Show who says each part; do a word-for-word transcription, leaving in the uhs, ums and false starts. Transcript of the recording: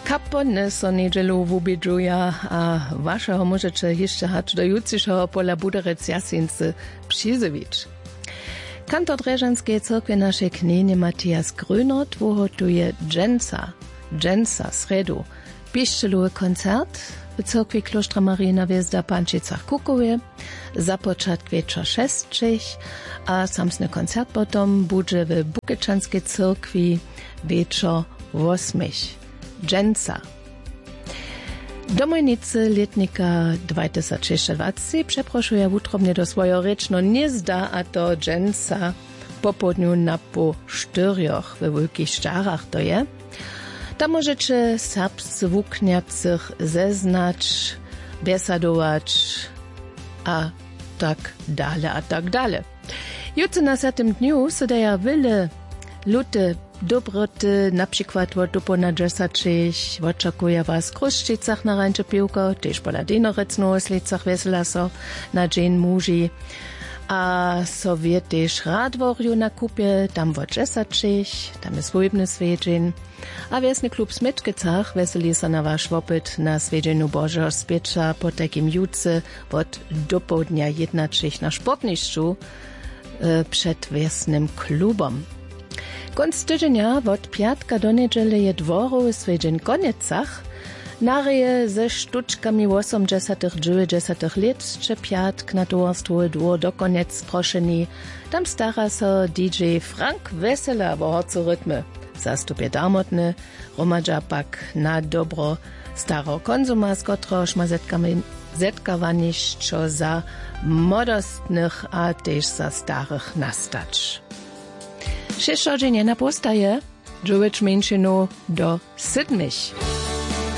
Speaker 1: Kapony so niedzielu wubidżuja, a waszego możecie jeszcze hać do jutrzejszego pola Buderec Jasincy przyzywicz. Kantor Dreżanskiej Cyrkwi naszej knienie Matthias Grünert wuhotuje Dżęca, Dżęca sredu, piszczeluły koncert w Cyrkwi Klostra Marina Wjezda Pančicach Kukowie, za początek wieczor szestrzech, a samsny koncert potom będzie w Bukečanskiej Cyrkwi wieczor ósmych. Dżęca. Domojnicy letnika dwa tysiące dwadzieścia przeproszuje utrobnie do swojego ryczno nie zda, a to Dżęca po południu na po czterech we Wielkich Sztarach to je. Tam możecie serbscy włókniacych zeznać, besadować, a tak dalej, a tak dalej. Jutro na tym dniu se daje wiele luty dobroty, na przykład od dupona dżesacich, oczekuje was w Kruszczycach na rańcze piłko, też po ladinoryc na oslicach wesela so na dzień muži, a so wird też radworju na kupie, tam od dżesacich, tam jest wojebny swiedzień, a wiesny klub Smyczkicach weseli so na wasz opyt na swiedzieniu Bożego Spiecza po takim jutce od dopodnia jednacich na sportniszczu e, przed wiesnym klubom. Konc tydzienia od piatka do niedzieli je dworowy swiedzień Koniecach, nareje ze sztuczkami osiemdziesiątych dziewięćdziesiątych lat, czy piatk na towarstwo dwór do koniec proszeni, tam stara so D J Frank Wesela w horcu rytmy. Zastupie damotny, romadża pak na dobro staro konzuma, z kotroż ma zetkawaniszczo za modostnych, a też za starych nastacz. Šešođenje na postaje, džuveč menšinu do sedmih.